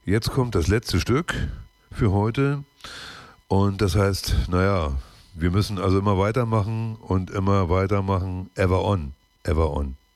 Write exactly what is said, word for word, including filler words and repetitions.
jetzt kommt das letzte Stück für heute. Und das heißt, naja, wir müssen also immer weitermachen und immer weitermachen. Ever on, ever on.